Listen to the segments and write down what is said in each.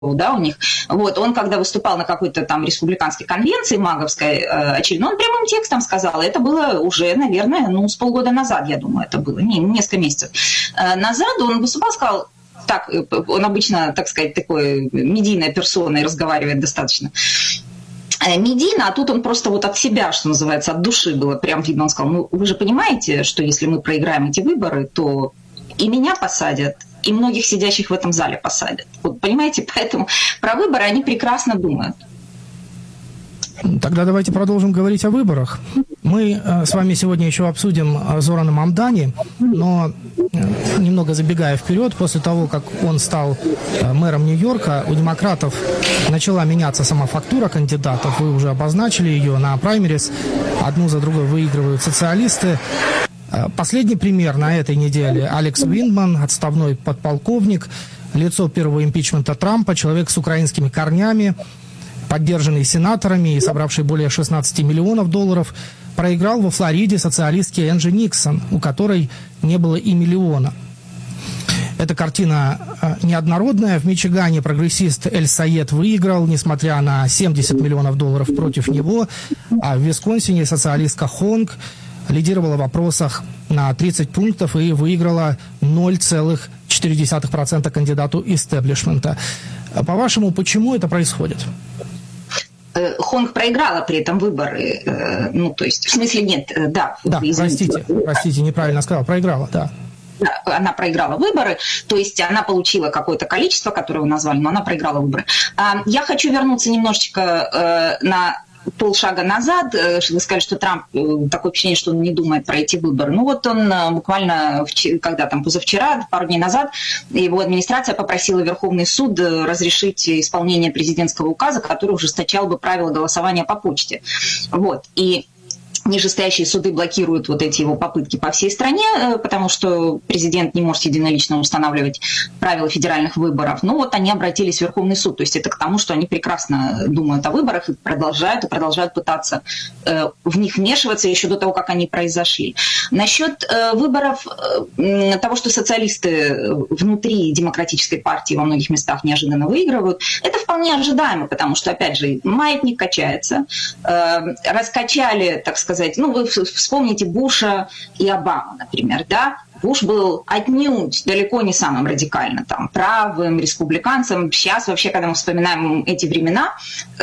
да, у них. Вот, он, когда выступал на какой-то там республиканской конвенции маговской очередной, он прямым текстом сказал, это было уже, наверное, с полгода назад, я думаю, это было, несколько месяцев назад, он выступал, сказал, так, он обычно, так сказать, такой медийной персоной разговаривает достаточно медийно, а тут он просто вот от себя, что называется, от души было прям видно, он сказал, вы же понимаете, что если мы проиграем эти выборы, то и меня посадят, и многих сидящих в этом зале посадят. Вот, понимаете, поэтому про выборы они прекрасно думают. Тогда давайте продолжим говорить о выборах. Мы с вами сегодня еще обсудим Зорана Мамдани, но немного забегая вперед, после того, как он стал мэром Нью-Йорка, у демократов начала меняться сама фактура кандидатов. Вы уже обозначили ее на праймерис. Одну за другой выигрывают социалисты. Последний пример на этой неделе. Алекс Виндман, отставной подполковник, лицо первого импичмента Трампа, человек с украинскими корнями, поддержанный сенаторами и собравший более 16 миллионов долларов, проиграл во Флориде социалистке Энджи Никсон, у которой не было и миллиона. Эта картина неоднородная. В Мичигане прогрессист Эль Саед выиграл, несмотря на 70 миллионов долларов против него, а в Висконсине социалистка Хонг лидировала в опросах на 30 пунктов и выиграла 0,4% кандидату истеблишмента. По-вашему, почему это происходит? Хонг проиграла при этом выборы. То есть, в смысле, нет, да. Да, простите, неправильно сказал, проиграла, да. Она проиграла выборы, то есть она получила какое-то количество, которое вы назвали, но она проиграла выборы. Я хочу вернуться немножечко на полшага назад. Вы сказали, что Трамп, такое впечатление, что он не думает про эти выборы. Он буквально, когда там позавчера, пару дней назад, его администрация попросила Верховный суд разрешить исполнение президентского указа, который ужесточал бы правила голосования по почте. И нижестоящие суды блокируют вот эти его попытки по всей стране, потому что президент не может единолично устанавливать правила федеральных выборов. Они обратились в Верховный суд. То есть это к тому, что они прекрасно думают о выборах и продолжают пытаться в них вмешиваться еще до того, как они произошли. Насчет выборов, того, что социалисты внутри демократической партии во многих местах неожиданно выигрывают, это вполне ожидаемо, потому что, опять же, маятник качается. Раскачали, так сказать, вы вспомните Буша и Обаму, например, да? Буш был отнюдь далеко не самым радикально правым, республиканцем. Сейчас вообще, когда мы вспоминаем эти времена,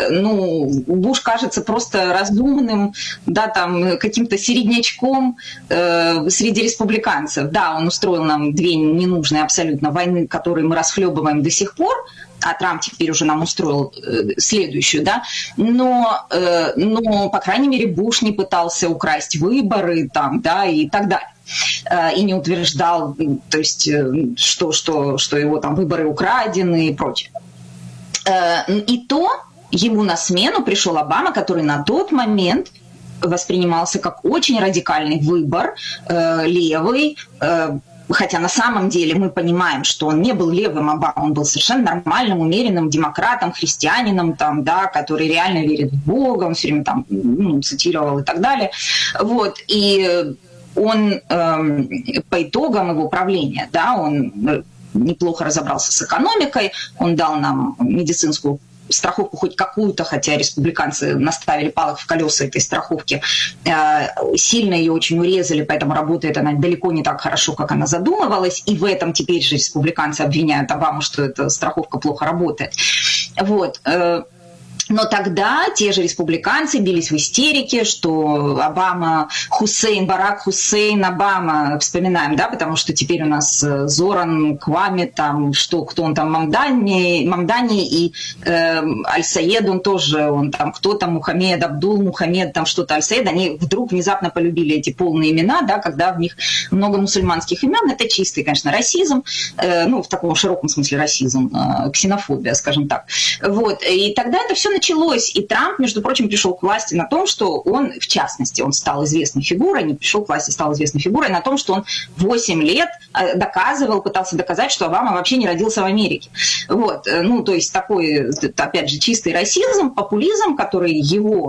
Буш кажется просто разумным, каким-то середнячком среди республиканцев. Да, он устроил нам 2 ненужные абсолютно войны, которые мы расхлебываем до сих пор, а Трамп теперь уже нам устроил следующую, да, но, по крайней мере, Буш не пытался украсть выборы, и так далее. И не утверждал, то есть, что его выборы украдены и прочее. И то ему на смену пришел Обама, который на тот момент воспринимался как очень радикальный выбор, левый, хотя на самом деле мы понимаем, что он не был левым Обама, он был совершенно нормальным, умеренным демократом, христианином, который реально верит в Бога, он все время цитировал и так далее. И он по итогам его правления, он неплохо разобрался с экономикой, он дал нам медицинскую страховку хоть какую-то, хотя республиканцы наставили палок в колеса этой страховки, сильно ее очень урезали, поэтому работает она далеко не так хорошо, как она задумывалась, и в этом теперь же республиканцы обвиняют Обаму, что эта страховка плохо работает. Но тогда те же республиканцы бились в истерике, что Барак Хусейн Обама, вспоминаем, да, потому что теперь у нас Зоран, Кваме, кто он Мамдани и Аль-Саед, он тоже, Мухаммед, Абдул Мухаммед, что-то Аль-Саед, они вдруг внезапно полюбили эти полные имена, да, когда в них много мусульманских имен, это чистый, конечно, расизм, в таком широком смысле расизм, ксенофобия, скажем так. И тогда это все началось, и Трамп, между прочим, пришел к власти на том, что он, в частности, он стал известной фигурой, не пришел к власти, стал известной фигурой на том, что он 8 лет пытался доказать, что Обама вообще не родился в Америке. То есть такой, опять же, чистый расизм, популизм, который его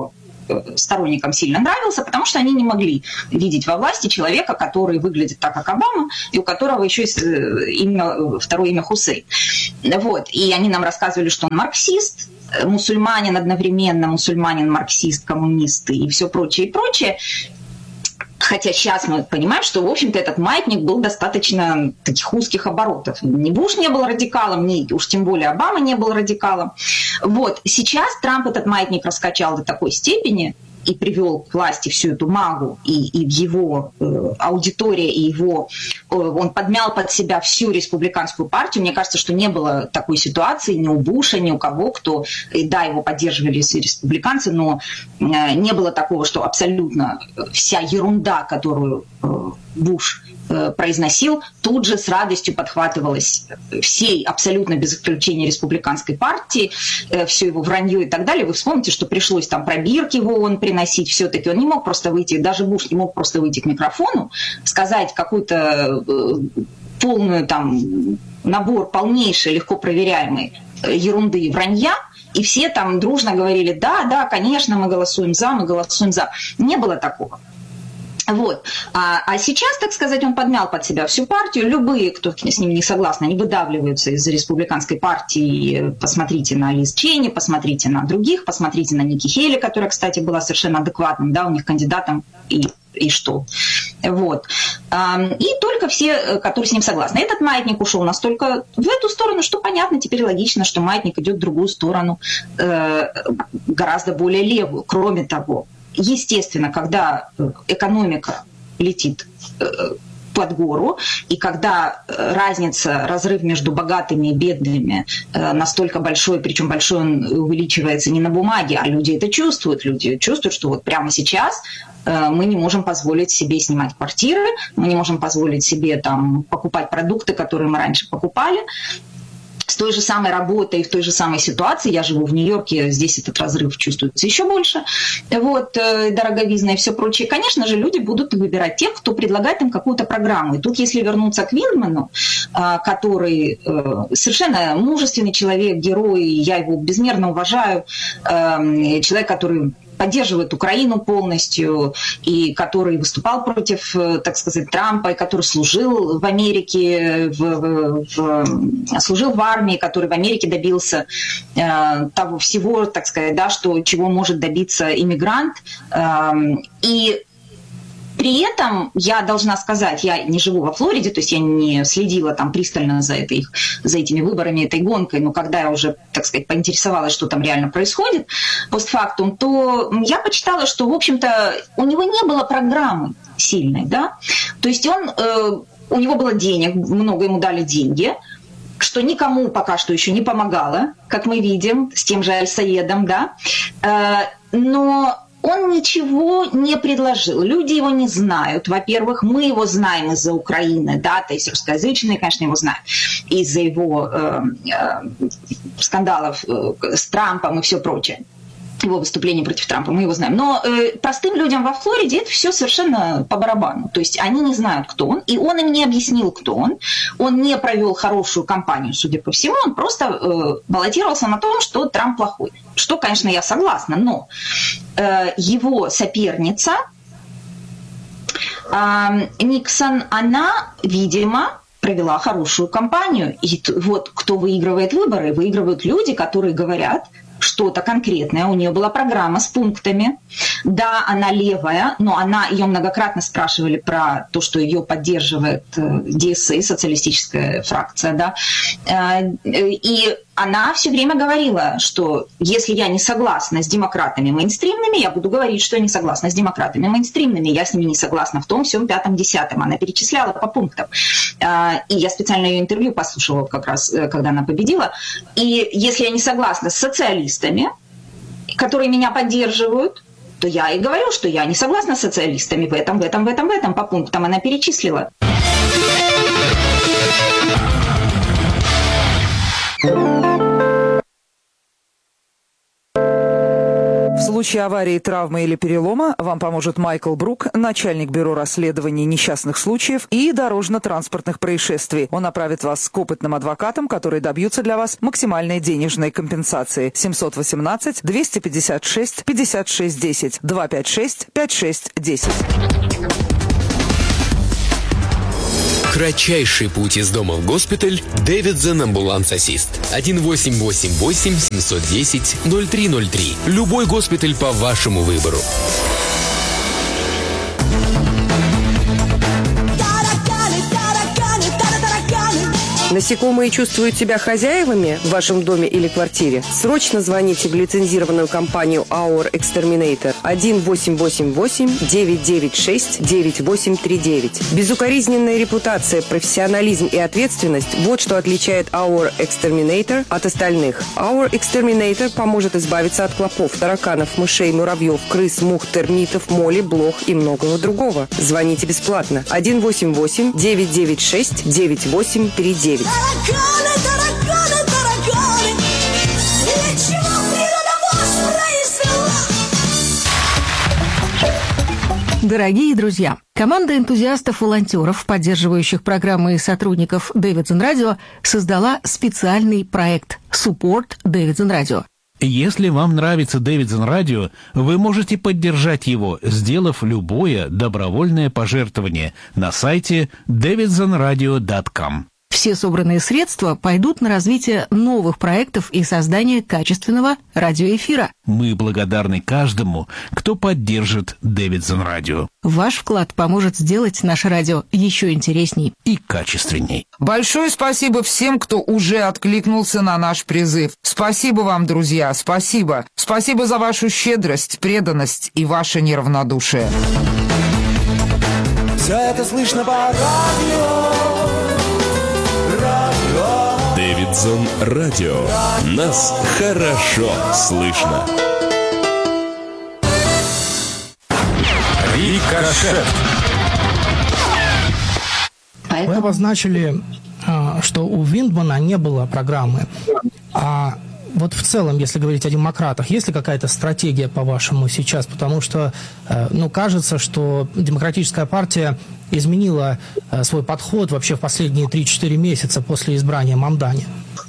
сторонникам сильно нравился, потому что они не могли видеть во власти человека, который выглядит так, как Обама, и у которого еще есть второе имя Хусейн. Вот. И они нам рассказывали, что он марксист, мусульманин одновременно, мусульманин, марксист, коммунист и все прочее, и прочее. Хотя сейчас мы понимаем, что, в общем-то, этот маятник был достаточно таких узких оборотов. Ни Буш не был радикалом, ни уж тем более Обама не был радикалом. Вот. Сейчас Трамп этот маятник раскачал до такой степени и привел к власти всю эту магу, и его аудитория, и он подмял под себя всю республиканскую партию. Мне кажется, что не было такой ситуации ни у Буша, ни у кого, кто, да, его поддерживали все республиканцы, но не было такого, что абсолютно вся ерунда, которую Буш произносил, тут же с радостью подхватывалась всей, абсолютно без исключения республиканской партии, все его вранье и так далее. Вы вспомните, что пришлось там пробирки в ООН приносить все-таки. Он не мог просто выйти, даже Буш не мог просто выйти к микрофону, сказать какую-то полную там набор полнейшей, легко проверяемой ерунды и вранья, и все там дружно говорили: да, конечно, мы голосуем за, мы голосуем за. Не было такого. Вот. А сейчас, так сказать, он подмял под себя всю партию. Любые, кто с ним не согласны, они выдавливаются из республиканской партии. Посмотрите на Лиз Чейни, посмотрите на других, посмотрите на Ники Хейли, которая, кстати, была совершенно адекватным, да, у них кандидатом, и что. Вот. И только все, которые с ним согласны. Этот маятник ушел настолько в эту сторону, что понятно, теперь логично, что маятник идет в другую сторону, гораздо более левую. Кроме того, естественно, когда экономика летит под гору, и когда разница, разрыв между богатыми и бедными настолько большой, причем большой он увеличивается не на бумаге, а люди это чувствуют. Люди чувствуют, что вот прямо сейчас мы не можем позволить себе снимать квартиры, мы не можем позволить себе там покупать продукты, которые мы раньше покупали. С той же самой работой, в той же самой ситуации, я живу в Нью-Йорке, здесь этот разрыв чувствуется еще больше, вот, дороговизна и все прочее. Конечно же, люди будут выбирать тех, кто предлагает им какую-то программу. И тут, если вернуться к Виндману, который совершенно мужественный человек, герой, я его безмерно уважаю, человек, который поддерживает Украину полностью, и который выступал против, так сказать, Трампа, и который служил в Америке, служил в армии, который в Америке добился того всего, так сказать, да, чего может добиться иммигрант. И при этом я должна сказать, я не живу во Флориде, то есть я не следила там пристально за этими выборами, этой гонкой, но когда я уже, так сказать, поинтересовалась, что там реально происходит постфактум, то я почитала, что, в общем-то, у него не было программы сильной, да, то есть у него было денег, много ему дали деньги, что никому пока что еще не помогало, как мы видим, с тем же Аль-Саедом, да, но он ничего не предложил. Люди его не знают. Во-первых, мы его знаем из-за Украины, да, то есть русскоязычные, конечно, его знают из-за его скандалов с Трампом и все прочее. Его выступление против Трампа, мы его знаем. Но простым людям во Флориде это все совершенно по барабану. То есть они не знают, кто он, и он им не объяснил, кто он. Он не провел хорошую кампанию, судя по всему. Он просто баллотировался на том, что Трамп плохой. Что, конечно, я согласна, но его соперница Никсон, она, видимо, провела хорошую кампанию. И вот кто выигрывает выборы? Выигрывают люди, которые говорят что-то конкретное. У нее была программа с пунктами. Да, она левая, но ее многократно спрашивали про то, что ее поддерживает ДСА, социалистическая фракция, да. И она все время говорила, что если я не согласна с демократами мейнстримными, я буду говорить, что я не согласна с демократами мейнстримными, я с ними не согласна в том, всем, пятом, десятом. Она перечисляла по пунктам. И я специально ее интервью послушала как раз, когда она победила. И если я не согласна с социалистами, которые меня поддерживают, то я и говорю, что я не согласна с социалистами в этом, по пунктам она перечислила. В случае аварии, травмы или перелома вам поможет Майкл Брук, начальник бюро расследований несчастных случаев и дорожно-транспортных происшествий. Он направит вас к опытным адвокатам, которые добьются для вас максимальной денежной компенсации. 718-256-56-10, 256-56-10. Кратчайший путь из дома в госпиталь Davidson Ambulance Assist. 1-888-710-0303. Любой госпиталь по вашему выбору. Насекомые чувствуют себя хозяевами в вашем доме или квартире? Срочно звоните в лицензированную компанию Our Exterminator 1-888-996-9839. Безукоризненная репутация, профессионализм и ответственность – вот что отличает Our Exterminator от остальных. Our Exterminator поможет избавиться от клопов, тараканов, мышей, муравьев, крыс, мух, термитов, моли, блох и многого другого. Звоните бесплатно. 1-888-996-9839. Тараканы, тараканы, тараканы, для чего природа вас произвела? Дорогие друзья, команда энтузиастов-волонтеров, поддерживающих программы и сотрудников Davidson Radio, создала специальный проект «Support Davidson Radio». Если вам нравится Davidson Radio, вы можете поддержать его, сделав любое добровольное пожертвование на сайте davidsonradio.com. Все собранные средства пойдут на развитие новых проектов и создание качественного радиоэфира. Мы благодарны каждому, кто поддержит Davidson Radio. Ваш вклад поможет сделать наше радио еще интересней и качественней. Большое спасибо всем, кто уже откликнулся на наш призыв. Спасибо вам, друзья, спасибо. Спасибо за вашу щедрость, преданность и ваше неравнодушие. Все это слышно по радио. Davidson Radio. Нас хорошо слышно. Рикошет. Вы обозначили, что у Виндмана не было программы. А вот в целом, если говорить о демократах, есть ли какая-то стратегия, по-вашему, сейчас? Потому что, кажется, что Демократическая партия изменила свой подход вообще в последние 3-4 месяца после избрания Мамдани.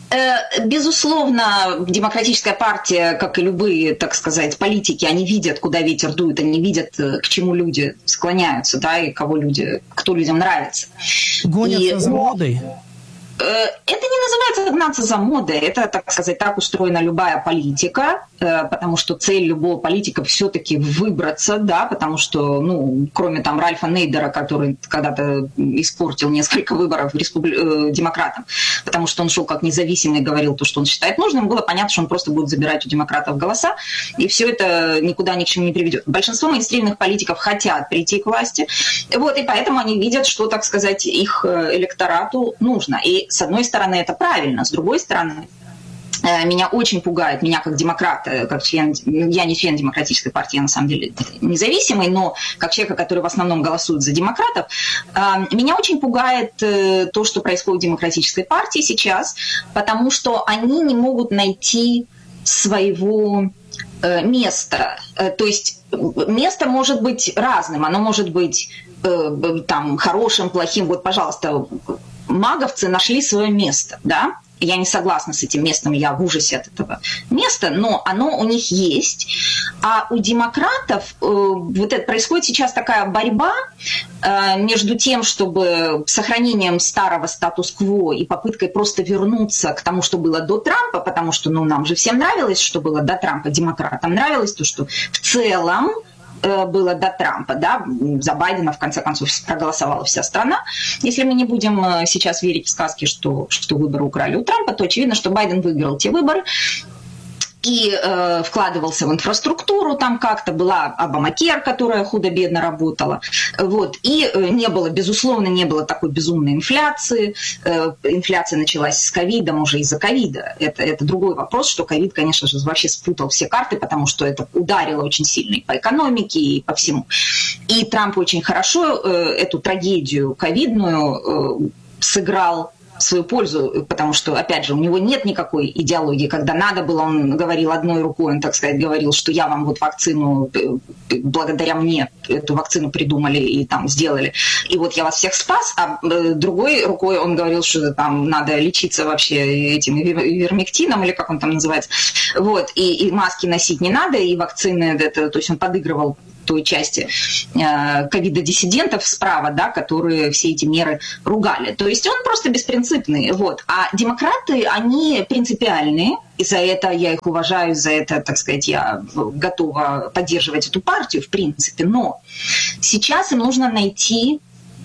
Безусловно, Демократическая партия, как и любые, так сказать, политики, они видят, куда ветер дует, они видят, к чему люди склоняются, да, и кто людям нравится. Гонятся за модой? Это не называется гнаться за модой, это, так сказать, так устроена любая политика, потому что цель любого политика все-таки выбраться, да, потому что, кроме там Ральфа Нейдера, который когда-то испортил несколько выборов демократам, потому что он шел как независимый и говорил то, что он считает нужным, было понятно, что он просто будет забирать у демократов голоса, и все это никуда ни к чему не приведет. Большинство мейнстримных политиков хотят прийти к власти, вот, и поэтому они видят, что, так сказать, их электорату нужно. И с одной стороны, это правильно, с другой стороны, меня очень пугает, меня как демократа, как член, я не член Демократической партии, я на самом деле независимый, но как человека, который в основном голосует за демократов, меня очень пугает то, что происходит в Демократической партии сейчас, потому что они не могут найти своего места. То есть место может быть разным, оно может быть там хорошим, плохим. Вот, пожалуйста, маговцы нашли свое место, да? Я не согласна с этим местом, я в ужасе от этого места, но оно у них есть. А у демократов происходит сейчас такая борьба между тем, чтобы сохранением старого статус-кво и попыткой просто вернуться к тому, что было до Трампа, потому что нам же всем нравилось, что было до Трампа, демократам нравилось то, что в целом было до Трампа, да, за Байдена в конце концов проголосовала вся страна. Если мы не будем сейчас верить в сказки, что выборы украли у Трампа, то очевидно, что Байден выиграл те выборы и вкладывался в инфраструктуру, там как-то была Обамакер, которая худо-бедно работала, вот, и безусловно, не было такой безумной инфляции, инфляция началась с ковидом, уже из-за ковида, это другой вопрос, что ковид, конечно же, вообще спутал все карты, потому что это ударило очень сильно и по экономике, и по всему, и Трамп очень хорошо эту трагедию ковидную сыграл в свою пользу, потому что, опять же, у него нет никакой идеологии. Когда надо было, он говорил одной рукой, он, так сказать, говорил, что я вам вот вакцину, благодаря мне эту вакцину придумали и там сделали, и вот я вас всех спас, а другой рукой он говорил, что там надо лечиться вообще этим ивермектином, или как он там называется, вот, и маски носить не надо, и вакцины, это, то есть он подыгрывал той части ковида-диссидентов справа, да, которые все эти меры ругали. То есть он просто беспринципный. Вот. А демократы, они принципиальные, и за это я их уважаю, за это, так сказать, я готова поддерживать эту партию, в принципе. Но сейчас им нужно найти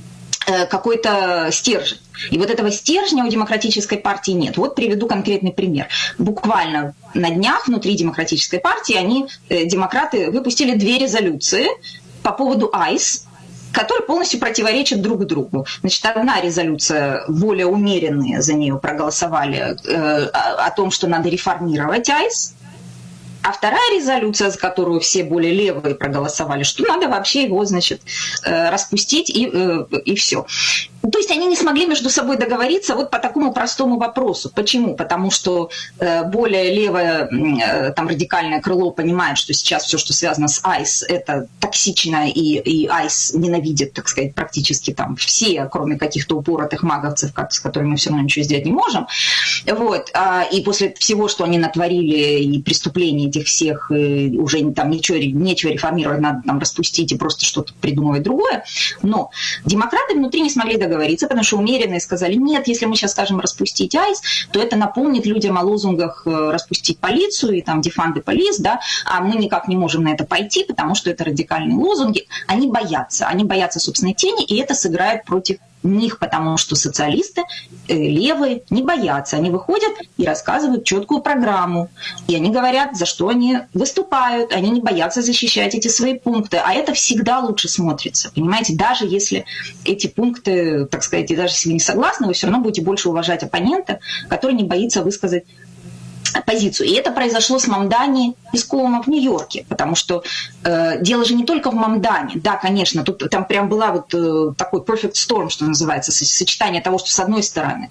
какой-то стержень. И вот этого стержня у демократической партии нет. Вот приведу конкретный пример. Буквально на днях внутри демократической партии демократы выпустили 2 резолюции по поводу АИС, которые полностью противоречат друг другу. Значит, одна резолюция, более умеренные за нее проголосовали о том, что надо реформировать АИС, а вторая резолюция, за которую все более левые проголосовали, что надо вообще его, значит, распустить и все. То есть они не смогли между собой договориться вот по такому простому вопросу. Почему? Потому что более левое, там, радикальное крыло понимает, что сейчас все, что связано с АИС, это токсично, и АИС ненавидит, так сказать, практически там все, кроме каких-то упоротых маговцев, с которыми мы все равно ничего сделать не можем. Вот. И после всего, что они натворили, и преступлений этих всех, уже там нечего реформировать, надо там распустить и просто что-то придумывать другое. Но демократы внутри не смогли договориться, потому что умеренные сказали, нет, если мы сейчас скажем распустить АИС, то это напомнит людям о лозунгах распустить полицию и там defund the police, да, а мы никак не можем на это пойти, потому что это радикальные лозунги. Они боятся собственной тени, и это сыграет против них, потому что социалисты, левые, не боятся. Они выходят и рассказывают четкую программу. И они говорят, за что они выступают. Они не боятся защищать эти свои пункты. А это всегда лучше смотрится. Понимаете, даже если эти пункты, так сказать, и даже если вы не согласны, вы все равно будете больше уважать оппонента, который не боится высказать позицию. И это произошло с Мамдани и с Куума в Нью-Йорке, потому что дело же не только в Мамдане. Да, конечно, там прям была вот такой perfect storm, что называется, сочетание того, что с одной стороны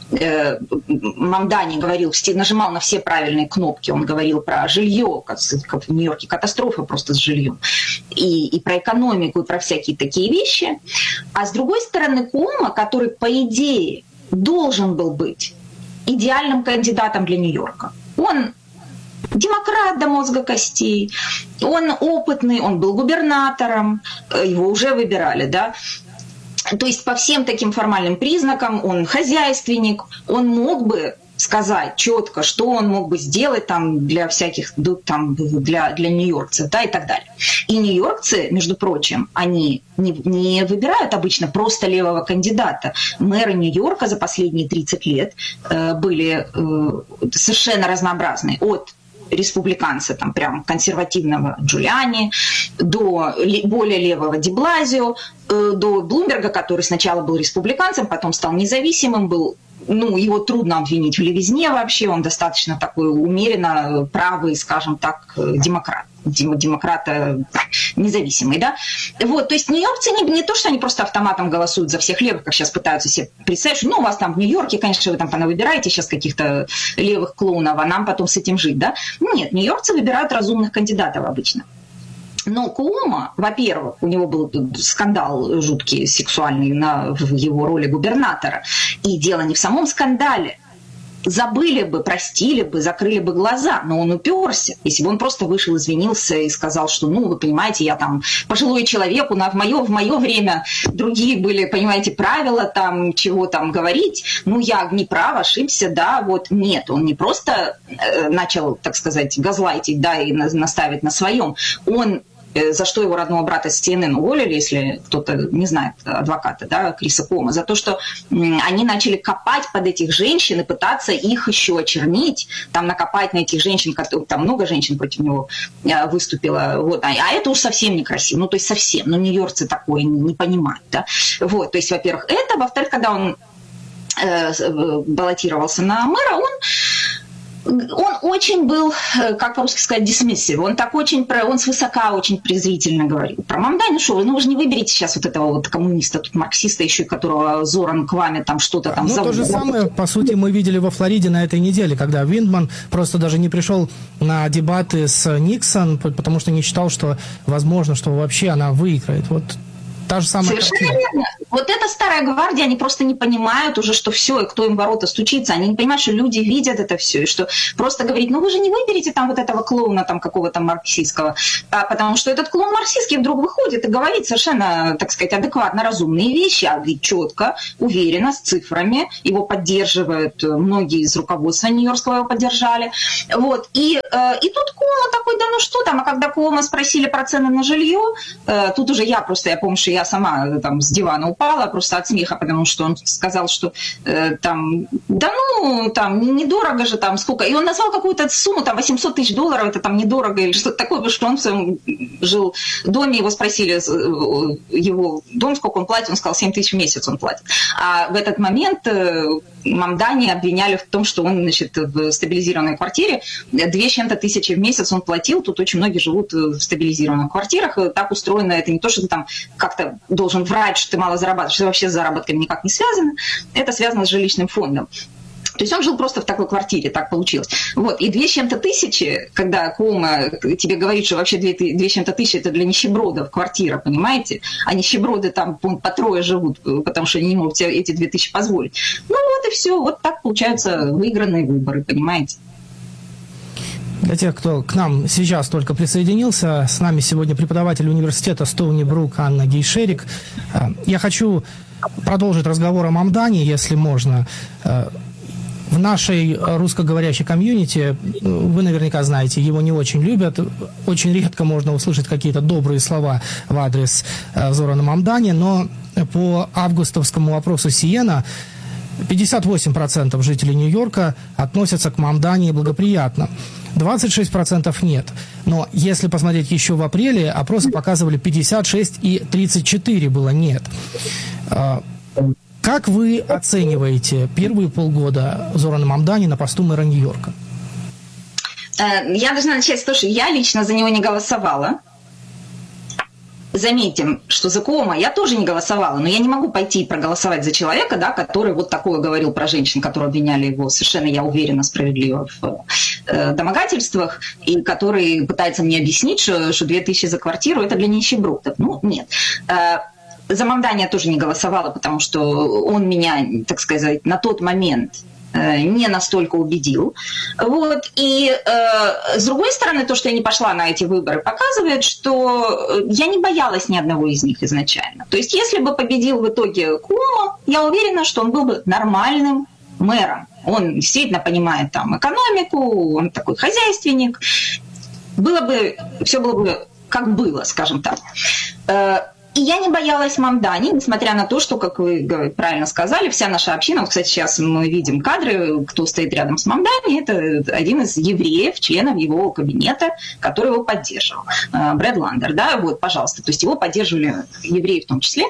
Мамдани говорил, нажимал на все правильные кнопки, он говорил про жилье, как в Нью-Йорке катастрофа просто с жильем, и про экономику, и про всякие такие вещи. А с другой стороны Куума, который, по идее, должен был быть идеальным кандидатом для Нью-Йорка. Он демократ до мозга костей, он опытный, он был губернатором, его уже выбирали, да. То есть по всем таким формальным признакам он хозяйственник, он мог бы сказать четко, что он мог бы сделать там для всяких, там, для нью-йоркцев, да, и так далее. И нью-йоркцы, между прочим, они не выбирают обычно просто левого кандидата. Мэры Нью-Йорка за последние 30 лет были совершенно разнообразные. От республиканца, там прям консервативного Джулиани, до более левого Ди Блазио, до Блумберга, который сначала был республиканцем, потом стал независимым, был, его трудно обвинить в левизне вообще, он достаточно такой умеренно правый, скажем так, демократ. Демократа независимый, да. Вот, то есть нью-йоркцы не то, что они просто автоматом голосуют за всех левых, как сейчас пытаются себе представить, что, у вас там в Нью-Йорке, конечно, вы там понавыбираете сейчас каких-то левых клоунов, а нам потом с этим жить, да. Нет, нью-йоркцы выбирают разумных кандидатов обычно. Но Куума, во-первых, у него был скандал жуткий, сексуальный в его роли губернатора, и дело не в самом скандале. Забыли бы, простили бы, закрыли бы глаза, но он уперся. Если бы он просто вышел, извинился и сказал, что, вы понимаете, я там пожилой человек, в мое время другие были, понимаете, правила, там, чего там говорить, я не прав, ошибся, да, вот, нет, он не просто начал, так сказать, газлайтить, да, и наставить на своем, он за что его родного брата с CNN уволили, если кто-то не знает адвоката, да, Криса Куума, за то, что они начали копать под этих женщин и пытаться их еще очернить, там накопать на этих женщин, там много женщин против него выступило, вот, а это уж совсем некрасиво, то есть совсем, нью-йоркцы такое не понимают, да, вот, то есть, во-первых, это, во-вторых, когда он баллотировался на мэра, он Он очень был, как по-русски сказать, dismissive. Он так очень, он свысока очень презрительно говорил про Мамдани. Вы же не выберете сейчас вот этого вот коммуниста, тут марксиста еще, которого Зоран к вами там что-то там зовут. То же самое, по сути, мы видели во Флориде на этой неделе, когда Виндман просто даже не пришел на дебаты с Никсон, потому что не считал, что возможно, что вообще она выиграет. Вот та же самая Совершенно верно. Вот эта старая гвардия, они просто не понимают уже, что все, и кто им в ворота стучится. Они не понимают, что люди видят это все, и что просто говорить, вы же не выберете там вот этого клоуна там какого-то марксистского, потому что этот клоун марксистский вдруг выходит и говорит совершенно, так сказать, адекватно разумные вещи, а говорит четко, уверенно, с цифрами. Его поддерживают многие из руководства Нью-Йоркского, его поддержали. Вот. И тут Куомо такой, да ну что там, а когда Куомо спросили про цены на жилье, тут уже я помню, что я сама там с дивана упала просто от смеха, потому что он сказал, что там, недорого же там, сколько. И он назвал какую-то сумму, там, $800 тысяч, это там недорого или что-то такое, потому что он в своем жил в доме, его спросили, его дом, сколько он платит, он сказал, $7 тысяч в месяц он платит. А в этот момент Мамдани обвиняли в том, что он, значит, в стабилизированной квартире 2 с чем-то тысячи в месяц он платил, тут очень многие живут в стабилизированных квартирах, и так устроено, это не то, что ты там как-то должен врать, что ты мало зарабатываешь, это вообще с заработками никак не связано, это связано с жилищным фондом. То есть он жил просто в такой квартире, так получилось. Вот. И 2 с чем-то тысячи, когда Куомо тебе говорит, что вообще 2 с чем-то тысячи это для нищебродов квартира, понимаете? А нищеброды там по трое живут, потому что они не могут себе эти 2000 позволить. Ну вот и все. Вот так получаются выигранные выборы, понимаете? Для тех, кто к нам сейчас только присоединился, с нами сегодня преподаватель университета Стоуни Брук Анна Гейшерик. Я хочу продолжить разговор о Мамдани, если можно. В нашей русскоговорящей комьюнити, вы наверняка знаете, его не очень любят. Очень редко можно услышать какие-то добрые слова в адрес Зорана Мамдани, но по августовскому опросу Сиена 58% жителей Нью-Йорка относятся к Мамдани благоприятно, 26% нет. Но если посмотреть еще в апреле, опросы показывали 56 и 34 было нет. Как вы оцениваете первые полгода Зорана Мамдани на посту мэра Нью-Йорка? Я должна начать с того, что я лично за него не голосовала. Заметим, что за Куомо я тоже не голосовала, но я не могу пойти и проголосовать за человека, да, который вот такое говорил про женщин, которые обвиняли его совершенно, я уверена, справедливо в домогательствах, и который пытается мне объяснить, что 2000 за квартиру – это для нищебродов. Ну, нет. За Мамдани я тоже не голосовала, потому что он меня, так сказать, на тот момент не настолько убедил. Вот. И с другой стороны, то, что я не пошла на эти выборы, показывает, что я не боялась ни одного из них изначально. То есть если бы победил в итоге Куомо, я уверена, что он был бы нормальным мэром. Он действительно понимает там экономику, он такой хозяйственник. Все было бы как было, скажем так. И я не боялась Мамдани, несмотря на то, что, как вы правильно сказали, вся наша община, вот, кстати, сейчас мы видим кадры, кто стоит рядом с Мамдани, это один из евреев, членов его кабинета, который его поддерживал, Брэд Ландер, да, вот, пожалуйста, то есть его поддерживали евреи в том числе.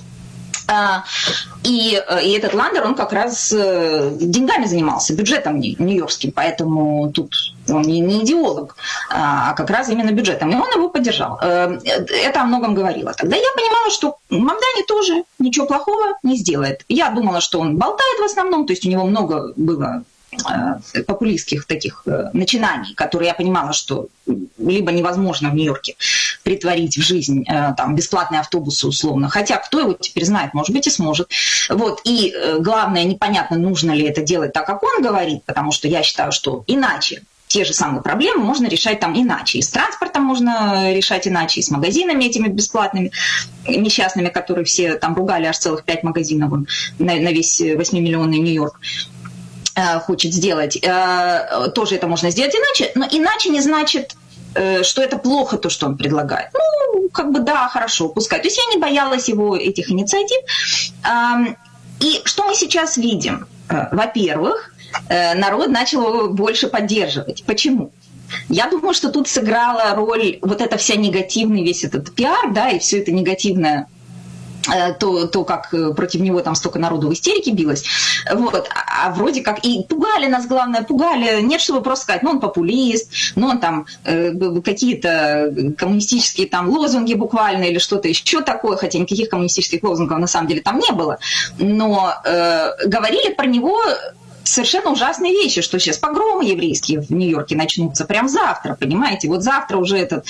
И этот Ландер, он как раз деньгами занимался, бюджетом нью-йоркским, поэтому тут он не идеолог, а как раз именно бюджетом. И он его поддержал. Это о многом говорило. Тогда я понимала, что Мамдани тоже ничего плохого не сделает. Я думала, что он болтает в основном, то есть у него много было популистских таких начинаний, которые я понимала, что либо невозможно в Нью-Йорке притворить в жизнь там, бесплатные автобусы условно, хотя кто его теперь знает, может быть и сможет. Вот. И главное, непонятно, нужно ли это делать так, как он говорит, потому что я считаю, что иначе те же самые проблемы можно решать там иначе. И с транспортом можно решать иначе, и с магазинами этими бесплатными, несчастными, которые все там ругали, аж целых 5 магазинов на весь 8-миллионный Нью-Йорк хочет сделать. Тоже это можно сделать иначе, но иначе не значит, что это плохо, то, что он предлагает. Ну, как бы да, хорошо, пускай. То есть я не боялась его этих инициатив. И что мы сейчас видим? Во-первых, народ начал его больше поддерживать. Почему? Я думаю, что тут сыграла роль вот эта вся негативный весь этот пиар, да, и все это негативное то, как против него там столько народу в истерике билось. Вот. А вроде как и пугали нас, главное, пугали. Нет, чтобы просто сказать, он популист, он там какие-то коммунистические там лозунги буквально или что-то еще такое, хотя никаких коммунистических лозунгов на самом деле там не было. Но говорили про него совершенно ужасные вещи, что сейчас погромы еврейские в Нью-Йорке начнутся прям завтра, понимаете? Вот завтра уже этот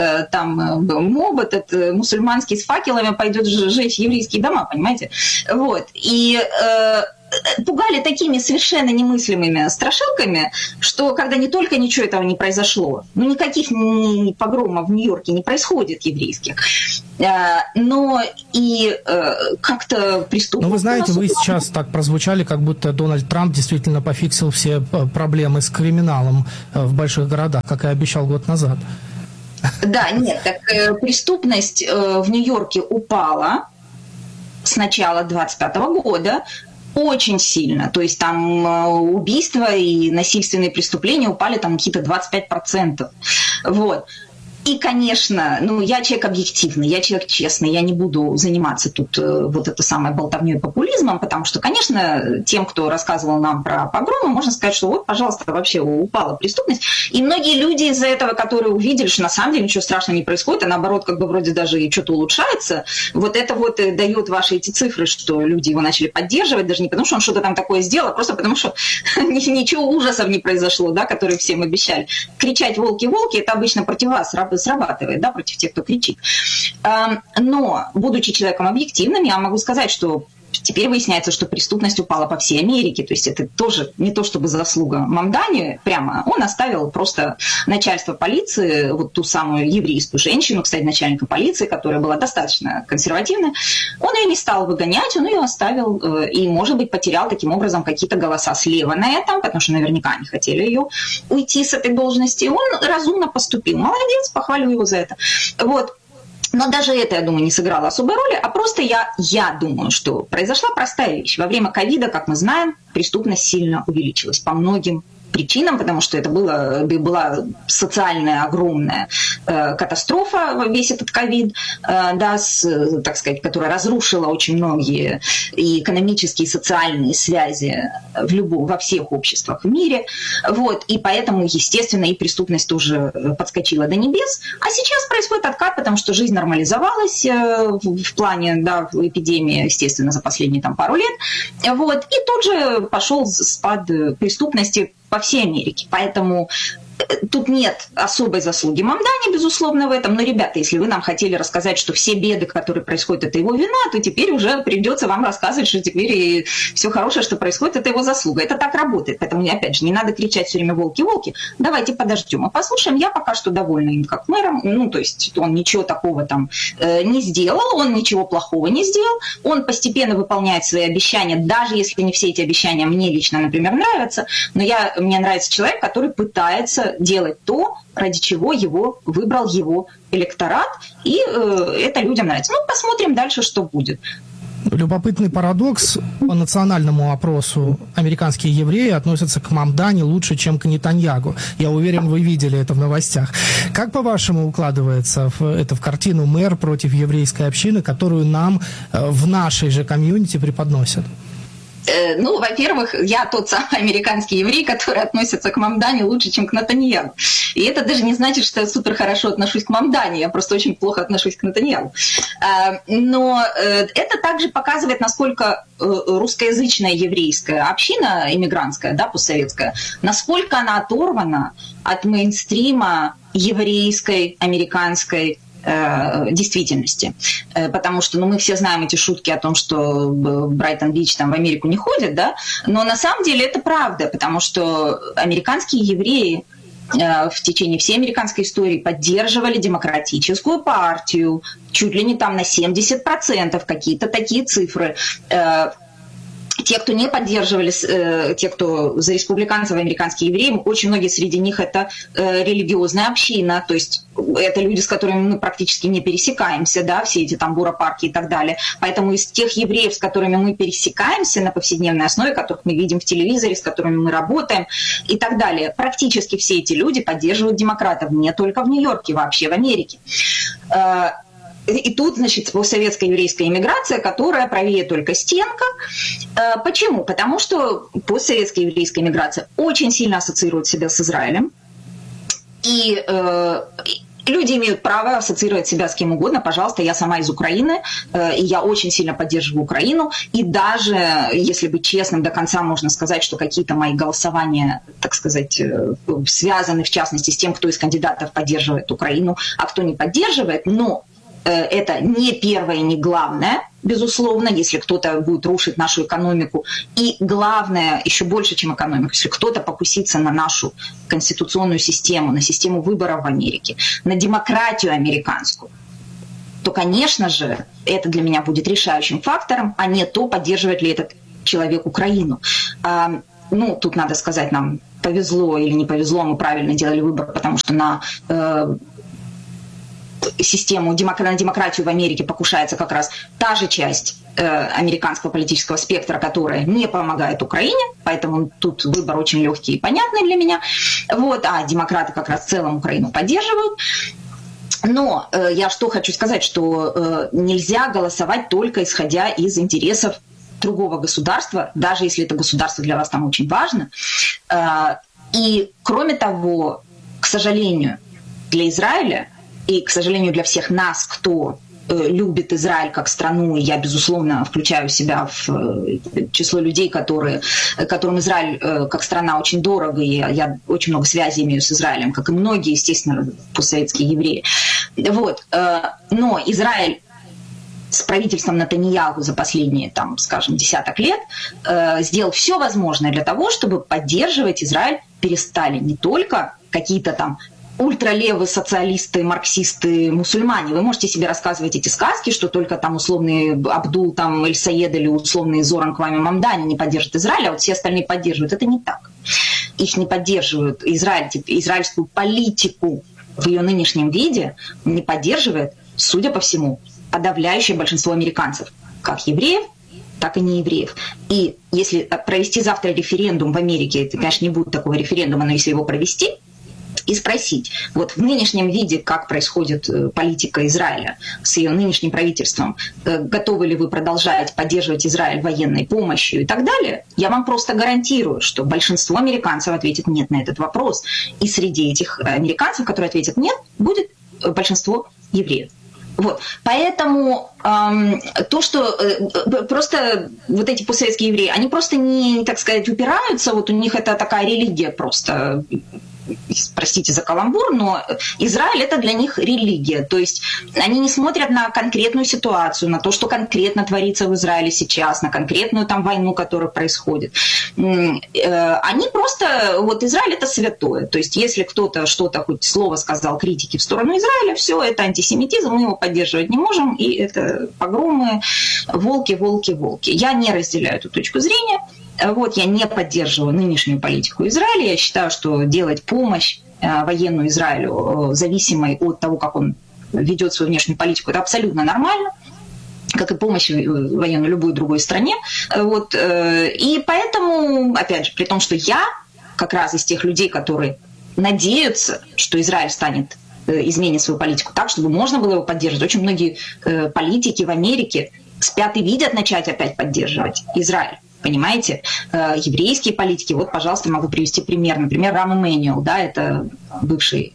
моб, этот мусульманский с факелами пойдет сжечь еврейские дома, понимаете? Вот. И пугали такими совершенно немыслимыми страшилками, что когда не только ничего этого не произошло, никаких погромов в Нью-Йорке не происходит еврейских, но и как-то преступно. Ну, вы знаете, вы сейчас так прозвучали, как будто Дональд Трамп действительно пофиксил все проблемы с криминалом в больших городах, как и обещал год назад. Да, нет, так преступность в Нью-Йорке упала с начала 2025 года, очень сильно. То есть там убийства и насильственные преступления упали там какие-то 25%. Вот. И, конечно, я человек объективный, я человек честный, я не буду заниматься тут вот это самое болтовнёй и популизмом, потому что, конечно, тем, кто рассказывал нам про погромы, можно сказать, что вот, пожалуйста, вообще упала преступность. И многие люди из-за этого, которые увидели, что на самом деле ничего страшного не происходит, а наоборот, как бы вроде даже и что-то улучшается, вот это вот дает ваши эти цифры, что люди его начали поддерживать, даже не потому, что он что-то там такое сделал, а просто потому, что ничего ужасов не произошло, да, которые всем обещали. Кричать «волки, волки» — это обычно против вас срабатывает, да, против тех, кто кричит. Но, будучи человеком объективным, я могу сказать, что теперь выясняется, что преступность упала по всей Америке. То есть это тоже не то чтобы заслуга Мамдани прямо. Он оставил просто начальство полиции, вот ту самую еврейскую женщину, кстати, начальника полиции, которая была достаточно консервативная. Он ее не стал выгонять, он ее оставил и, может быть, потерял таким образом какие-то голоса слева на этом, потому что наверняка они хотели ее уйти с этой должности. Он разумно поступил. Молодец, похвалю его за это. Вот. Но даже это, я думаю, не сыграло особой роли, а просто я думаю, что произошла простая вещь. Во время ковида, как мы знаем, преступность сильно увеличилась по многим причинам, потому что это была социальная огромная катастрофа, весь этот ковид, да, так сказать, которая разрушила очень многие и экономические, и социальные связи во всех обществах в мире. Вот, и поэтому, естественно, и преступность тоже подскочила до небес. А сейчас происходит откат, потому что жизнь нормализовалась в плане, да, эпидемии, естественно, за последние пару лет. Вот, и тут же пошел спад преступности по всей Америке. Поэтому тут нет особой заслуги Мамдани, безусловно, в этом. Но, ребята, если вы нам хотели рассказать, что все беды, которые происходят, это его вина, то теперь уже придется вам рассказывать, что теперь и все хорошее, что происходит, это его заслуга. Это так работает. Поэтому, опять же, не надо кричать все время «волки, волки». Давайте подождем и послушаем. Я пока что довольна им как мэром. То есть он ничего такого там не сделал, он ничего плохого не сделал. Он постепенно выполняет свои обещания, даже если не все эти обещания мне лично, например, нравятся. Но мне нравится человек, который пытается делать то, ради чего его выбрал его электорат, и это людям нравится. Посмотрим дальше, что будет. Любопытный парадокс. По национальному опросу американские евреи относятся к Мамдани лучше, чем к Нетаньягу. Я уверен, вы видели это в новостях. Как, по-вашему, укладывается это в картину мэр против еврейской общины, которую нам в нашей же комьюнити преподносят? Во-первых, я тот самый американский еврей, который относится к Мамдани лучше, чем к Нетаньягу. И это даже не значит, что я супер хорошо отношусь к Мамдани, я просто очень плохо отношусь к Нетаньягу. Но это также показывает, насколько русскоязычная еврейская община, иммигрантская, да, постсоветская, насколько она оторвана от мейнстрима еврейской, американской действительности. Потому что мы все знаем эти шутки о том, что Брайтон-Бич там в Америку не ходит, да, но на самом деле это правда, потому что американские евреи в течение всей американской истории поддерживали демократическую партию, чуть ли не там на 70%, какие-то такие цифры. Те, кто не поддерживали, те, кто за республиканцев, американские евреи, очень многие среди них это религиозная община, то есть это люди, с которыми мы практически не пересекаемся, да, все эти там буропарки и так далее. Поэтому из тех евреев, с которыми мы пересекаемся на повседневной основе, которых мы видим в телевизоре, с которыми мы работаем и так далее, практически все эти люди поддерживают демократов, не только в Нью-Йорке, вообще в Америке. И тут, значит, постсоветская еврейская иммиграция, которая правее только стенка. Почему? Потому что постсоветская еврейская иммиграция очень сильно ассоциирует себя с Израилем. И люди имеют право ассоциировать себя с кем угодно. Пожалуйста, я сама из Украины, и я очень сильно поддерживаю Украину. И даже, если быть честным, до конца можно сказать, что какие-то мои голосования, так сказать, связаны, в частности, с тем, кто из кандидатов поддерживает Украину, а кто не поддерживает. Но это не первое и не главное, безусловно, если кто-то будет рушить нашу экономику. И главное, еще больше, чем экономику, если кто-то покусится на нашу конституционную систему, на систему выборов в Америке, на демократию американскую, то, конечно же, это для меня будет решающим фактором, а не то, поддерживает ли этот человек Украину. Ну, тут надо сказать, нам повезло или не повезло, мы правильно делали выбор, потому что на систему, на демократию в Америке покушается как раз та же часть американского политического спектра, которая не помогает Украине, поэтому тут выбор очень легкий и понятный для меня. Вот, а демократы как раз в целом Украину поддерживают. Но я что хочу сказать, что нельзя голосовать только исходя из интересов другого государства, даже если это государство для вас там очень важно. И кроме того, к сожалению, для Израиля и, к сожалению, для всех нас, кто любит Израиль как страну, и я, безусловно, включаю себя в число людей, которым Израиль как страна очень дорого, и я очень много связей имею с Израилем, как и многие, естественно, постсоветские евреи. Вот. Но Израиль с правительством Нетаньяху за последние, там, скажем, десяток лет сделал все возможное для того, чтобы поддерживать Израиль перестали не только какие-то там ультралевые социалисты, марксисты, мусульмане. Вы можете себе рассказывать эти сказки, что только там условный Абдул, там, Эль-Саед или условный Зоран Квами Мамдани не поддержат Израиль, а вот все остальные поддерживают. Это не так. Их не поддерживают. Израильскую политику в ее нынешнем виде не поддерживает, судя по всему, подавляющее большинство американцев, как евреев, так и неевреев. И если провести завтра референдум в Америке, это, конечно, не будет такого референдума, но если его провести, и спросить, вот в нынешнем виде, как происходит политика Израиля с ее нынешним правительством, готовы ли вы продолжать поддерживать Израиль военной помощью и так далее, я вам просто гарантирую, что большинство американцев ответит нет на этот вопрос. И среди этих американцев, которые ответят нет, будет большинство евреев. Вот. Поэтому то, что просто вот эти постсоветские евреи, они просто не, так сказать, упираются, вот у них это такая религия просто, простите за каламбур, но Израиль – это для них религия. То есть они не смотрят на конкретную ситуацию, на то, что конкретно творится в Израиле сейчас, на конкретную там войну, которая происходит. Они просто… Вот Израиль – это святое. То есть если кто-то что-то, хоть слово сказал критики в сторону Израиля, все, это антисемитизм, мы его поддерживать не можем, и это погромы, волки, волки, волки. Я не разделяю эту точку зрения. Вот, я не поддерживаю нынешнюю политику Израиля. Я считаю, что делать помощь военную Израилю, зависимой от того, как он ведет свою внешнюю политику, это абсолютно нормально, как и помощь военную любой другой стране. Вот, и поэтому, опять же, при том, что я как раз из тех людей, которые надеются, что Израиль изменит свою политику так, чтобы можно было его поддерживать. Очень многие политики в Америке спят и видят начать опять поддерживать Израиль. Понимаете, еврейские политики, вот, пожалуйста, могу привести пример. Например, Рам Эммануэль, да, это бывший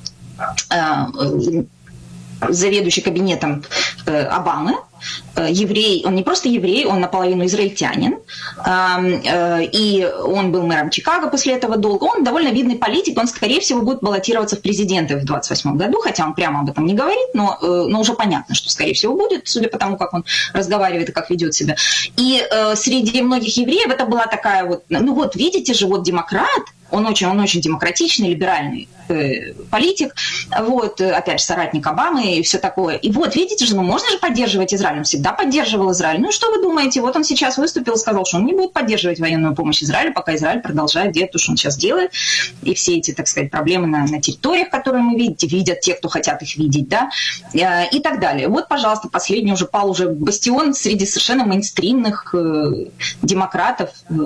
заведующий кабинетом Обамы, еврей, он не просто еврей, он наполовину израильтянин, и он был мэром Чикаго после этого долго, он довольно видный политик, он, скорее всего, будет баллотироваться в президенты в 2028 году, хотя он прямо об этом не говорит, но уже понятно, что, скорее всего, будет, судя по тому, как он разговаривает и как ведет себя. И среди многих евреев это была такая вот, ну вот, видите же, вот демократ, он очень демократичный, либеральный политик, вот, опять же, соратник Обамы и все такое. И вот, видите же, ну можно же поддерживать Израиль, он всегда поддерживал Израиль. Ну и что вы думаете? Вот он сейчас выступил и сказал, что он не будет поддерживать военную помощь Израилю, пока Израиль продолжает делать то, что он сейчас делает. И все эти, так сказать, проблемы на территориях, которые мы видят те, кто хотят их видеть, да, и так далее. Вот, пожалуйста, последний уже пал уже бастион среди совершенно мейнстримных демократов,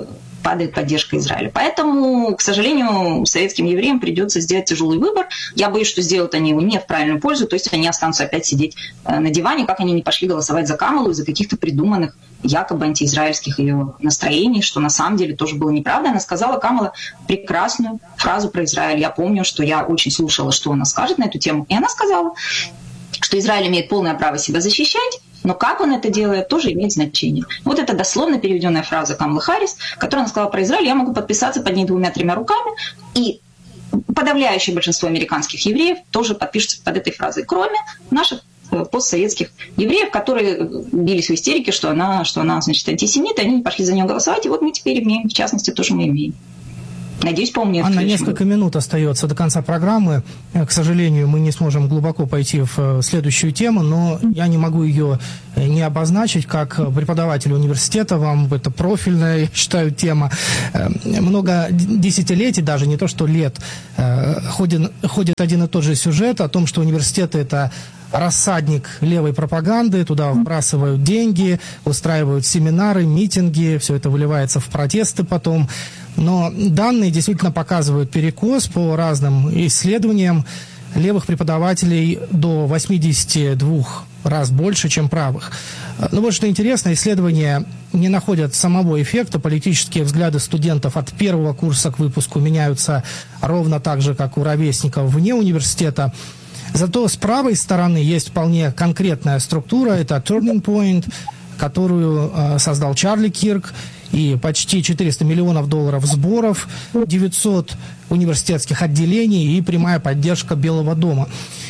падает поддержка Израиля. Поэтому, к сожалению, советским евреям придется сделать тяжелый выбор. Я боюсь, что сделают они его не в правильную пользу, то есть они останутся опять сидеть на диване, как они не пошли голосовать за Камалу из-за каких-то придуманных якобы антиизраильских ее настроений, что на самом деле тоже было неправда. Она сказала, Камала, прекрасную фразу про Израиль. Я помню, что я очень слушала, что она скажет на эту тему. И она сказала, что Израиль имеет полное право себя защищать, но как он это делает, тоже имеет значение. Вот это дословно переведенная фраза Камалы Харрис, которую она сказала про Израиль. Я могу подписаться под ней 2-3 руками. И подавляющее большинство американских евреев тоже подпишутся под этой фразой, кроме наших постсоветских евреев, которые бились в истерике, что она значит, антисемит, и они не пошли за нее голосовать. И вот мы теперь имеем, в частности, тоже мы имеем. Надеюсь, поумнее. Анна, несколько минут остается до конца программы. К сожалению, мы не сможем глубоко пойти в следующую тему, но я не могу ее не обозначить. Как преподаватель университета, вам это профильная, я считаю, тема. Много десятилетий, даже не то что лет, ходит один и тот же сюжет о том, что университеты – это рассадник левой пропаганды, туда вбрасывают деньги, устраивают семинары, митинги, все это выливается в протесты потом. Но данные действительно показывают перекос по разным исследованиям левых преподавателей до 82 раз больше, чем правых. Но вот что интересно, исследования не находят самого эффекта. Политические взгляды студентов от первого курса к выпуску меняются ровно так же, как у ровесников вне университета. Зато с правой стороны есть вполне конкретная структура, это Turning Point, которую создал Чарли Кирк, и почти $400 миллионов сборов, 900 университетских отделений и прямая поддержка Белого дома.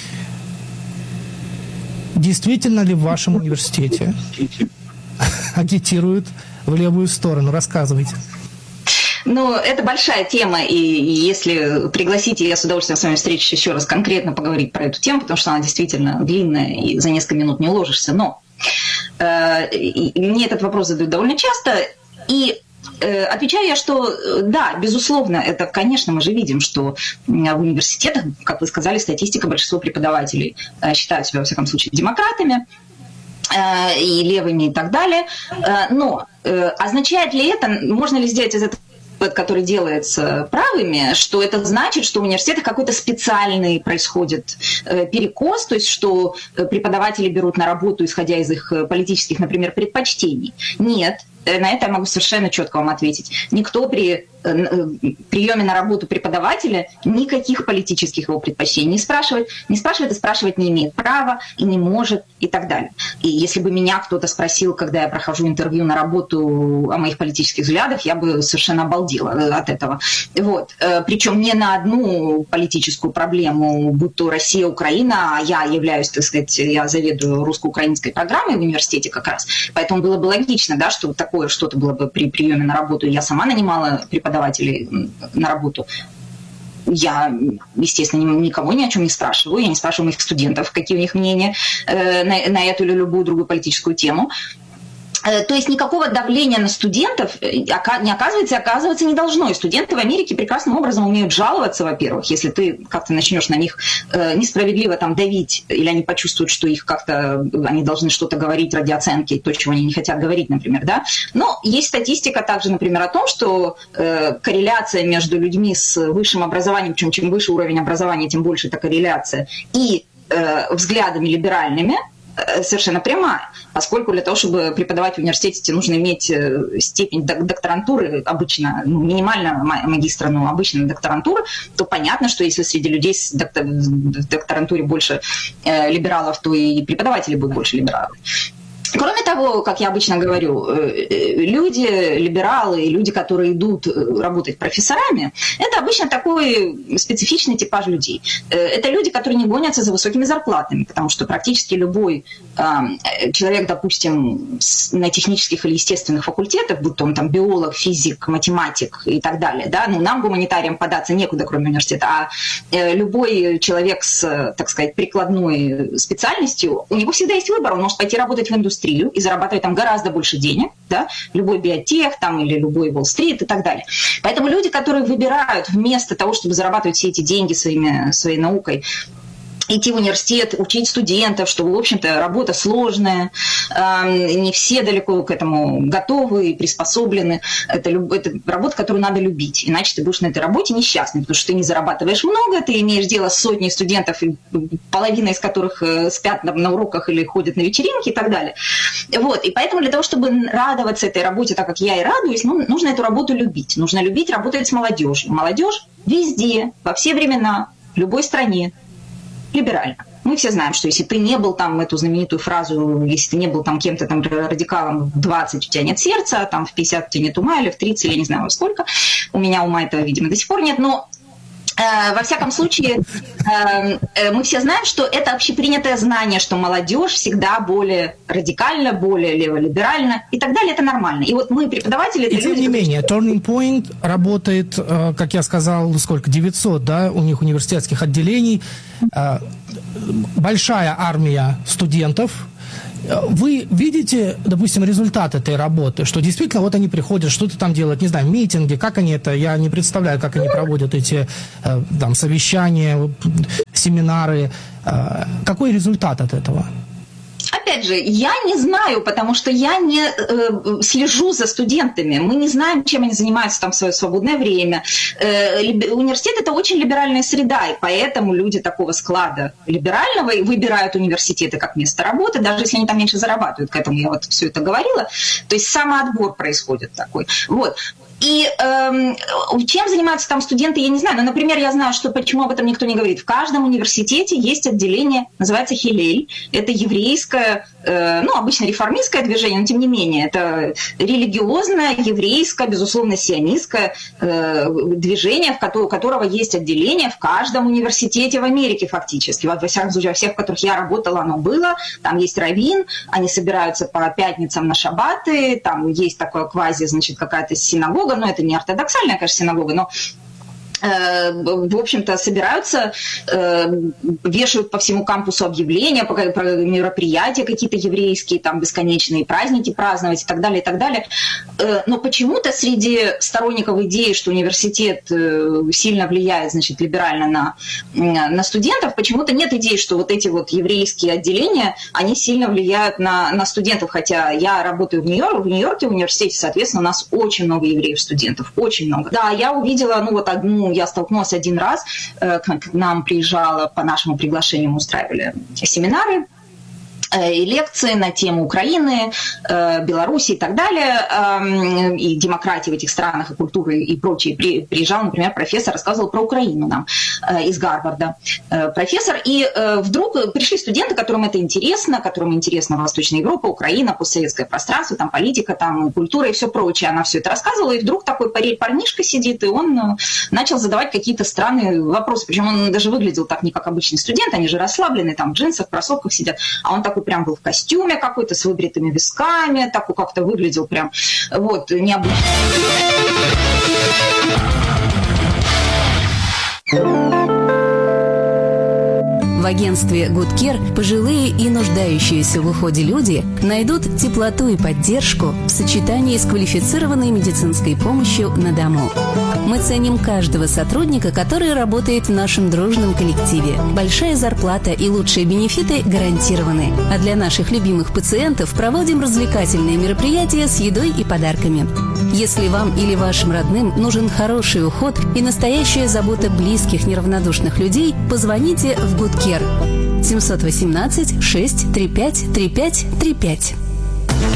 Действительно ли в вашем университете агитируют в левую сторону? Рассказывайте. Ну, это большая тема, и если пригласите, я с удовольствием с вами встречусь еще раз конкретно поговорить про эту тему, потому что она действительно длинная, и за несколько минут не уложишься. Но мне этот вопрос задают довольно часто, и отвечаю я, что да, безусловно, это, конечно, мы же видим, что в университетах, как вы сказали, статистика, большинство преподавателей считают себя, во всяком случае, демократами, и левыми и так далее. Но означает ли это, можно ли сделать из этого, который делается правыми, что это значит, что в университетах какой-то специальный происходит перекос, то есть что преподаватели берут на работу, исходя из их политических, например, предпочтений? Нет. На это я могу совершенно четко вам ответить. Никто при приеме на работу преподавателя никаких политических его предпочтений не спрашивает и спрашивать не имеет права и не может и так далее. И если бы меня кто-то спросил, когда я прохожу интервью на работу о моих политических взглядах, я бы совершенно обалдела от этого. Вот. Причем не на одну политическую проблему, будь то Россия, Украина, а я являюсь, так сказать, я заведую русско-украинской программой в университете как раз. Поэтому было бы логично, да, что такое что-то было бы при приеме на работу. Я сама нанимала преподавателей на работу. Я, естественно, никого ни о чем не спрашиваю. Я не спрашиваю моих студентов, какие у них мнения на эту или любую другую политическую тему. То есть никакого давления на студентов не оказывается и оказываться не должно. И студенты в Америке прекрасным образом умеют жаловаться, во-первых, если ты как-то начнешь на них несправедливо там давить, или они почувствуют, что их как-то они должны что-то говорить ради оценки, то, чего они не хотят говорить, например, да. Но есть статистика также, например, о том, что корреляция между людьми с высшим образованием, причем чем выше уровень образования, тем больше эта корреляция, и взглядами либеральными совершенно прямая, поскольку для того, чтобы преподавать в университете, тебе нужно иметь степень докторантуры, обычно, минимально магистра, но обычно докторантура, то понятно, что если среди людей в докторантуре больше либералов, то и преподаватели будут больше либералов. Кроме того, как я обычно говорю, люди, либералы, люди, которые идут работать профессорами, это обычно такой специфичный типаж людей. Это люди, которые не гонятся за высокими зарплатами, потому что практически любой человек, допустим, на технических или естественных факультетах, будь то он там биолог, физик, математик и так далее, да, ну, нам, гуманитариям, податься некуда, кроме университета, а любой человек с, так сказать, прикладной специальностью, у него всегда есть выбор, он может пойти работать в индустрии, и зарабатывать там гораздо больше денег, да, любой биотех там, или любой Уолл-стрит и так далее. Поэтому люди, которые выбирают вместо того, чтобы зарабатывать все эти деньги своей наукой, идти в университет, учить студентов, что, в общем-то, работа сложная, не все далеко к этому готовы и приспособлены. Это работа, которую надо любить, иначе ты будешь на этой работе несчастный, потому что ты не зарабатываешь много, ты имеешь дело с сотней студентов, половина из которых спят на уроках или ходят на вечеринки и так далее. Вот. И поэтому для того, чтобы радоваться этой работе так, как я и радуюсь, нужно эту работу любить. Нужно любить работать с молодежью. Молодежь везде, во все времена, в любой стране либерально. Мы все знаем, что если ты не был там, эту знаменитую фразу, если ты не был там кем-то там радикалом в 20, у тебя нет сердца, а там в 50 у тебя нет ума, или в 30, или не знаю во сколько. У меня ума этого, видимо, до сих пор нет, но во всяком случае, мы все знаем, что это общепринятое знание, что молодежь всегда более радикальна, более леволиберальна и так далее, это нормально. И вот мы, преподаватели... И тем не менее, Turning Point работает, как я сказал, 900, да, у них университетских отделений, большая армия студентов. Вы видите, допустим, результат этой работы, что действительно вот они приходят, что-то там делают, не знаю, митинги, как они это, я не представляю, как они проводят эти там совещания, семинары. Какой результат от этого? Опять же, я не знаю, потому что я не слежу за студентами. Мы не знаем, чем они занимаются там в свое свободное время. Университет – это очень либеральная среда, и поэтому люди такого склада либерального выбирают университеты как место работы, даже если они там меньше зарабатывают. К этому я вот все это говорила. То есть самоотбор происходит такой. Вот. И чем занимаются там студенты, я не знаю. Но, например, я знаю, что почему об этом никто не говорит. В каждом университете есть отделение, называется Хилель. Это еврейское, обычно реформистское движение, но тем не менее, это религиозное, еврейское, безусловно, сионистское движение, у которого есть отделение в каждом университете в Америке фактически. Во всяком случае, во всех, в которых я работала, оно было. Там есть раввин, они собираются по пятницам на шаббаты, там есть такое квази, значит, какая-то синагога, но это не ортодоксальная, конечно, синагога, но в общем-то, собираются, вешают по всему кампусу объявления, про мероприятия какие-то еврейские, там, бесконечные праздники праздновать и так далее, и так далее. Но почему-то среди сторонников идеи, что университет сильно влияет, значит, либерально на студентов, почему-то нет идеи, что вот эти вот еврейские отделения, они сильно влияют на студентов, хотя я работаю в Нью-Йорке, в университете, соответственно, у нас очень много евреев-студентов, очень много. Да, я увидела, я столкнулась один раз, к нам приезжала по нашему приглашению, мы устраивали семинары и лекции на тему Украины, Беларуси и так далее, и демократии в этих странах, и культуры и прочее. Приезжал, например, профессор, рассказывал про Украину нам из Гарварда. Профессор, и вдруг пришли студенты, которым это интересно, которым интересна Восточная Европа, Украина, постсоветское пространство, там политика, там культура и все прочее. Она все это рассказывала, и вдруг такой парнишка сидит, и он начал задавать какие-то странные вопросы. Причем он даже выглядел так не как обычный студент, они же расслабленные, там в джинсах, в кроссовках сидят, а он такой прям был в костюме какой-то, с выбритыми висками, такой как-то выглядел прям, вот, необычно. В агентстве Good Care пожилые и нуждающиеся в уходе люди найдут теплоту и поддержку в сочетании с квалифицированной медицинской помощью на дому. Мы ценим каждого сотрудника, который работает в нашем дружном коллективе. Большая зарплата и лучшие бенефиты гарантированы. А для наших любимых пациентов проводим развлекательные мероприятия с едой и подарками. Если вам или вашим родным нужен хороший уход и настоящая забота близких неравнодушных людей, позвоните в Good Care 718 635 3535.